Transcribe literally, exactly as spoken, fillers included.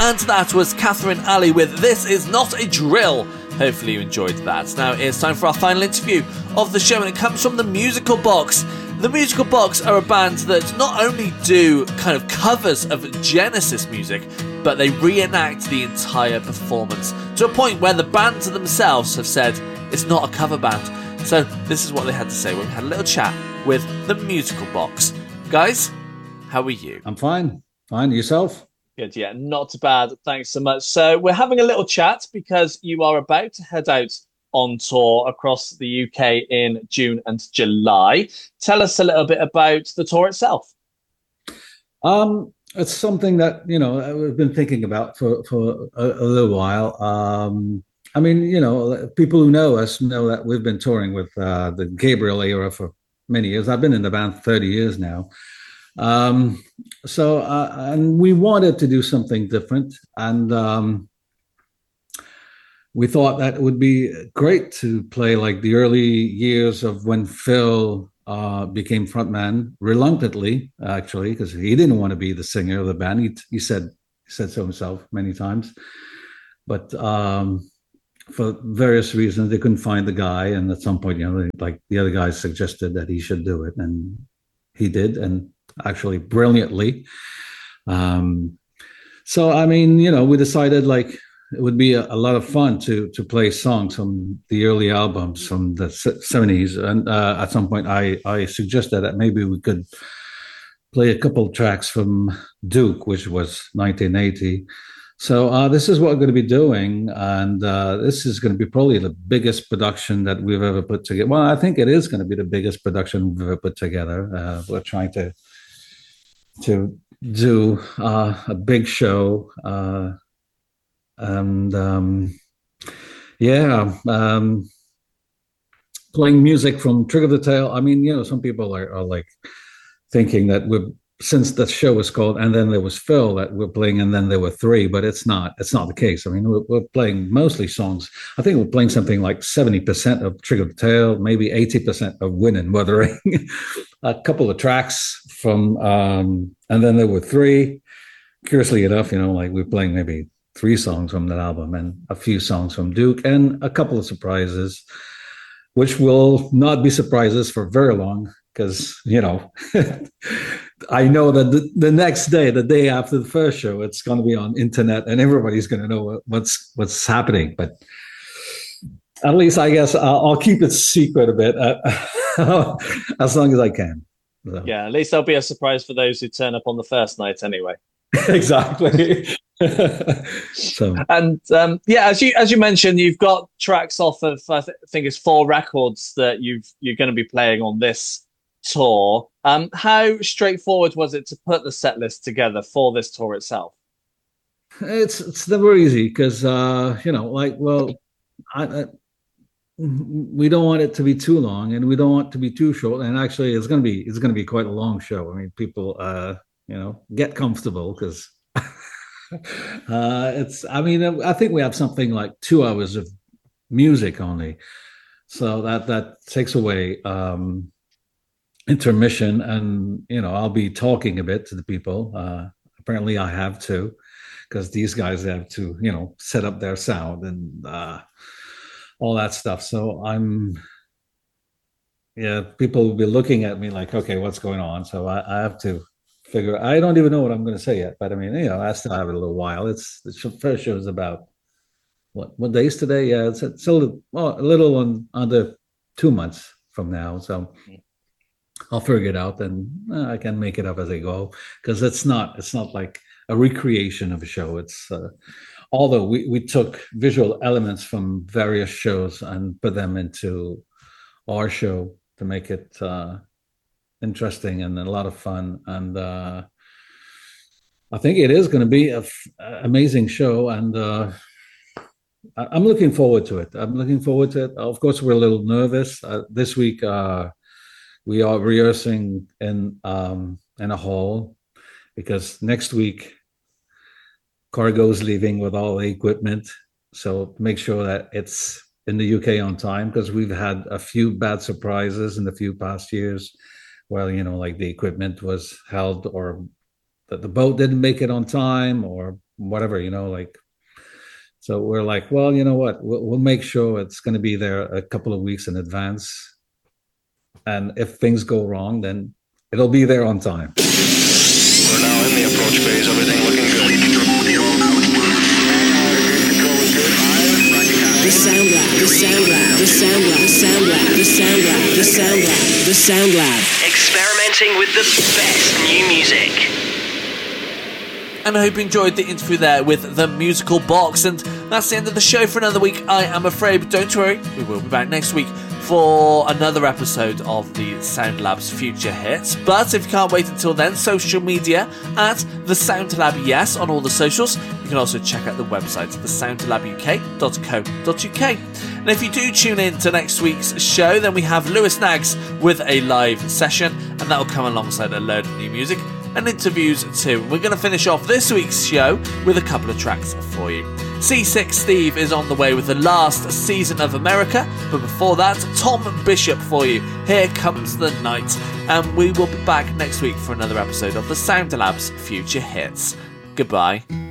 And that was Catherine Alley with This Is Not a Drill. Hopefully you enjoyed that. Now it's time for our final interview of the show, and it comes from the Musical Box. The Musical Box are a band that not only do kind of covers of Genesis music, but they reenact the entire performance to a point where the bands themselves have said it's not a cover band. So this is what they had to say when we had a little chat with the Musical Box. Guys, how are you? I'm fine. Fine. Yourself? Good, yeah, not too bad. Thanks so much. So we're having a little chat because you are about to head out on tour across the U K in June and July. Tell us a little bit about the tour itself. Um, it's something that, you know, we've been thinking about for, for a, a little while. Um, I mean, you know, people who know us know that we've been touring with uh, the Gabriel era for many years. I've been in the band thirty years now. Um, so, uh, and we wanted to do something different. And um, we thought that it would be great to play like the early years of when Phil uh, became frontman, reluctantly, actually, because he didn't want to be the singer of the band. He, he said he said so himself many times. But um, for various reasons, they couldn't find the guy. And at some point, you know, like the other guys suggested that he should do it. And he did, and actually brilliantly. Um, so, I mean, you know, we decided like it would be a, a lot of fun to to play songs from the early albums from the seventies. And uh, at some point, I, I suggested that maybe we could play a couple of tracks from Duke, which was nineteen eighty. So uh, this is what we're going to be doing. And uh, this is going to be probably the biggest production that we've ever put together. Well, I think it is going to be the biggest production we've ever put together. Uh, we're trying to to do uh, a big show. Uh, and um, yeah, um, playing music from Trigger the Tail. I mean, you know, some people are, are like thinking that we're, since the show was called And Then There Was Phil, that we're playing And Then There Were Three, but it's not. It's not the case. I mean, we're, we're playing mostly songs. I think we're playing something like seventy percent of Trigger the Tail, maybe eighty percent of Wind and Wuthering, a couple of tracks from um, And Then There Were Three. Curiously enough, you know, like we're playing maybe three songs from that album and a few songs from Duke and a couple of surprises, which will not be surprises for very long because, you know, I know that the, the next day, the day after the first show, it's going to be on internet and everybody's going to know what's what's happening. But at least I guess I'll, I'll keep it secret a bit uh, as long as I can. So. Yeah, at least there'll be a surprise for those who turn up on the first night anyway. Exactly. So and um, yeah, as you as you mentioned, you've got tracks off of I th- think it's four records that you've you're going to be playing on this tour. Um, how straightforward was it to put the set list together for this tour itself? It's it's never easy because uh, you know, like, well, I, I, we don't want it to be too long, and we don't want it to be too short. And actually, it's gonna be it's gonna be quite a long show. I mean, people, uh, you know, get comfortable because uh, it's. I mean, I think we have something like two hours of music only, so that that takes away um, intermission, and you know, I'll be talking a bit to the people. Uh, apparently, I have to, because these guys have to, you know, set up their sound and uh, all that stuff. So I'm, yeah, people will be looking at me like, okay, what's going on? So I, I have to figure. I don't even know what I'm going to say yet, but I mean, you know, I still have it a little while. It's the first show is about what what days today? Yeah, it's, it's a little, well, a little on under two months from now. So I'll figure it out, and uh, I can make it up as I go, because it's not it's not like a recreation of a show. It's uh, although we, we took visual elements from various shows and put them into our show to make it uh, interesting and a lot of fun. And uh, I think it is going to be an f- amazing show. And uh, I- I'm looking forward to it. I'm looking forward to it. Of course, we're a little nervous. Uh, this week, uh, we are rehearsing in um, in a hall, because next week Cargo's leaving with all the equipment. So make sure that it's in the U K on time, because we've had a few bad surprises in the few past years where, you know, like the equipment was held or that the boat didn't make it on time or whatever, you know, like. So we're like, well, you know what? We'll, we'll make sure it's going to be there a couple of weeks in advance. And if things go wrong, then it'll be there on time. We're now in the approach phase. Everything looking good. The Sound Lab, the Sound Lab, the Sound Lab, the Sound Lab, the Sound Lab, the Sound Lab, the Sound Lab. Experimenting with the best new music. And I hope you enjoyed the interview there with The Musical Box. And that's the end of the show for another week, I am afraid. But don't worry, we will be back next week for another episode of the Sound Lab's Future Hits. But if you can't wait until then, social media at The Sound Lab Yes on all the socials. You can also check out the website, the sound lab u k dot co dot u k. And if you do tune in to next week's show, then we have Lewis Nags with a live session, and that will come alongside a load of new music and interviews too. We're going to finish off this week's show with a couple of tracks for you. C six Steve is on the way with the last season of America, but before that, Tom Bishop for you. Here Comes the Night, and we will be back next week for another episode of the Sound Lab's Future Hits. Goodbye.